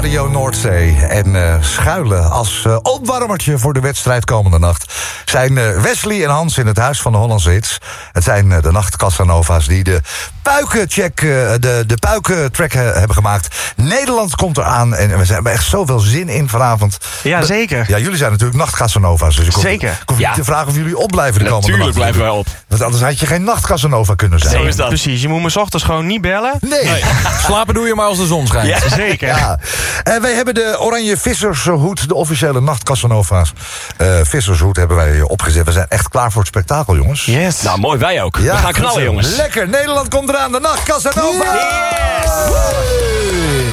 Radio Noordzee. En schuilen als opwarmertje voor de wedstrijd komende nacht zijn Wesley en Hans in het Huis van de Hollandse Hits. Het zijn de nachtcasanova's die de puikencheck, de puikentrack hebben gemaakt. Nederland komt eraan en we hebben echt zoveel zin in vanavond. Ja, zeker. Ja, jullie zijn natuurlijk nachtcasanova's. Dus ik hoef niet te vragen of jullie opblijven de komende nacht. Natuurlijk blijven wij op. Want anders had je geen nachtcasanova kunnen zijn. Zo is dat. Precies, je moet me 's ochtends gewoon niet bellen. Nee. Slapen doe je maar als de zon schijnt. Ja, zeker. Ja. Wij hebben de oranje vissershoed, de officiële nachtcasanova's. Vissershoed hebben wij opgezet. We zijn echt klaar voor het spektakel, jongens. Yes. Nou, mooi, wij ook. Ja, we gaan knallen, jongens. Lekker, Nederland komt eraan, de nachtcasanova! Yes! Woe!